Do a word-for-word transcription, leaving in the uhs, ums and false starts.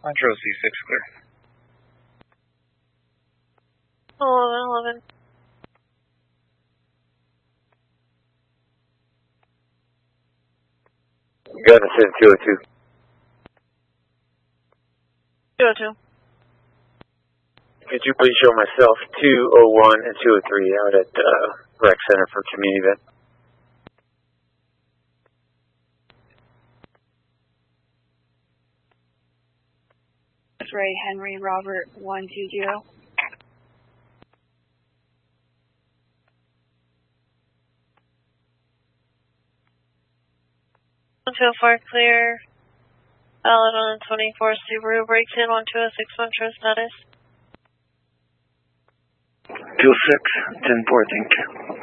Metro C six clear. eleven eleven. Gunnison two oh two. two oh two. Could you please show myself two oh one and two oh three out at uh, Rec Center for community event? Ray Henry Robert one two zero. one two oh four clear. Valid on twenty-four Subaru breaks in one two oh six one true status. two oh six, ten four, thank you.